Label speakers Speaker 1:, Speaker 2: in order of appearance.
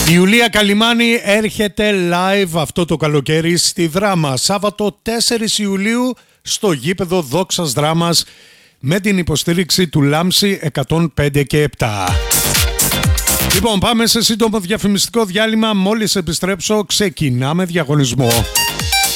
Speaker 1: Η Ιουλία Καλιμάνη έρχεται live αυτό το καλοκαίρι στη Δράμα. Σάββατο 4 Ιουλίου στο γήπεδο Δόξας Δράμας με την υποστήριξη του Λάμψη 105 και 7. Λοιπόν, πάμε σε σύντομο διαφημιστικό διάλειμμα. Μόλις επιστρέψω ξεκινάμε διαγωνισμό.